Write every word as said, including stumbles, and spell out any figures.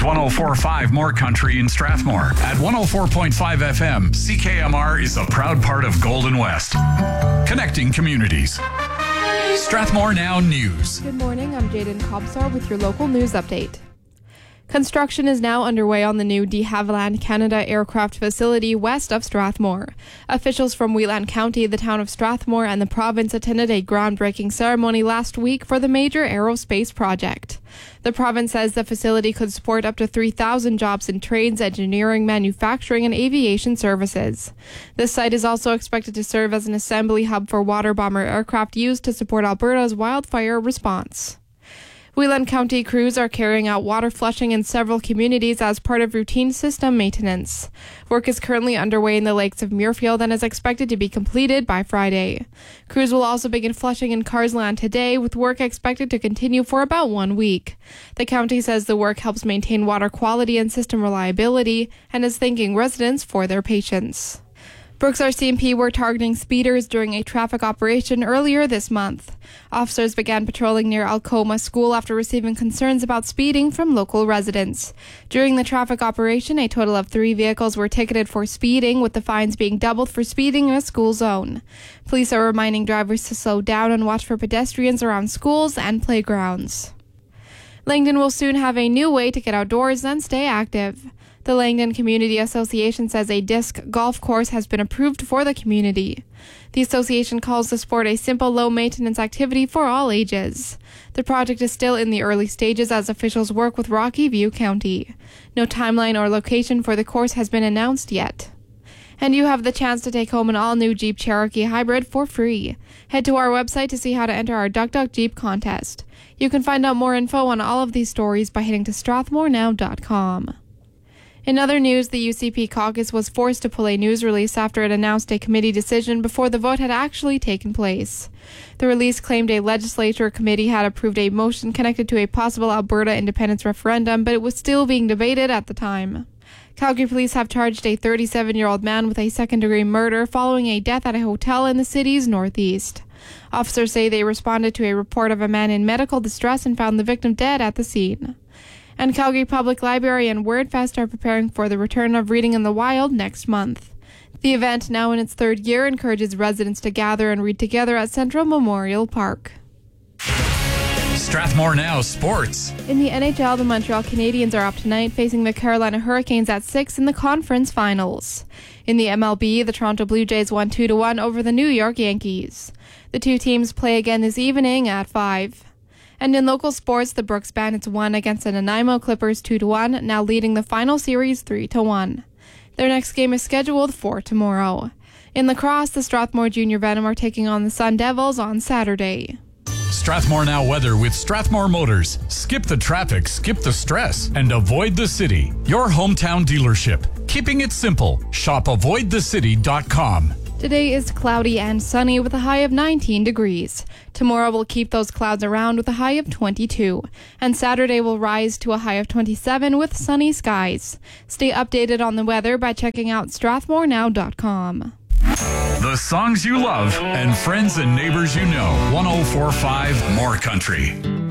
one oh four point five More Country in Strathmore. At one oh four point five F M, C K M R is a proud part of Golden West. Connecting communities. Strathmore Now News. Good morning, I'm Jaden Cobsar with your local news update. Construction is now underway on the new de Havilland Canada aircraft facility west of Strathmore. Officials from Wheatland County, the town of Strathmore, and the province attended a groundbreaking ceremony last week for the major aerospace project. The province says the facility could support up to three thousand jobs in trades, engineering, manufacturing, and aviation services. This site is also expected to serve as an assembly hub for water bomber aircraft used to support Alberta's wildfire response. Wheatland County crews are carrying out water flushing in several communities as part of routine system maintenance. Work is currently underway in the lakes of Muirfield and is expected to be completed by Friday. Crews will also begin flushing in Carsland today, with work expected to continue for about one week. The county says the work helps maintain water quality and system reliability and is thanking residents for their patience. Brooks R C M P were targeting speeders during a traffic operation earlier this month. Officers began patrolling near Alcoma School after receiving concerns about speeding from local residents. During the traffic operation, a total of three vehicles were ticketed for speeding, with the fines being doubled for speeding in a school zone. Police are reminding drivers to slow down and watch for pedestrians around schools and playgrounds. Langdon will soon have a new way to get outdoors and stay active. The Langdon Community Association says a disc golf course has been approved for the community. The association calls the sport a simple, low-maintenance activity for all ages. The project is still in the early stages as officials work with Rocky View County. No timeline or location for the course has been announced yet. And you have the chance to take home an all-new Jeep Cherokee Hybrid for free. Head to our website to see how to enter our Duck Duck Jeep contest. You can find out more info on all of these stories by heading to strathmore now dot com. In other news, the U C P caucus was forced to pull a news release after it announced a committee decision before the vote had actually taken place. The release claimed a legislature committee had approved a motion connected to a possible Alberta independence referendum, but it was still being debated at the time. Calgary police have charged a thirty-seven-year-old man with a second-degree murder following a death at a hotel in the city's northeast. Officers say they responded to a report of a man in medical distress and found the victim dead at the scene. And Calgary Public Library and WordFest are preparing for the return of Reading in the Wild next month. The event, now in its third year, encourages residents to gather and read together at Central Memorial Park. Strathmore Now Sports. In the N H L, the Montreal Canadiens are up tonight, facing the Carolina Hurricanes at six in the conference finals. In the M L B, the Toronto Blue Jays won two to one over the New York Yankees. The two teams play again this evening at five. And in local sports, the Brooks Bandits won against the Nanaimo Clippers two to one, now leading the final series three to one. Their next game is scheduled for tomorrow. In lacrosse, the Strathmore Junior Venom are taking on the Sun Devils on Saturday. Strathmore Now weather with Strathmore Motors. Skip the traffic, skip the stress, and avoid the city. Your hometown dealership. Keeping it simple. Shop avoid the city dot com. Today is cloudy and sunny with a high of nineteen degrees. Tomorrow will keep those clouds around with a high of twenty-two. And Saturday will rise to a high of twenty-seven with sunny skies. Stay updated on the weather by checking out strathmore now dot com. The songs you love and friends and neighbors you know. one oh four point five More Country.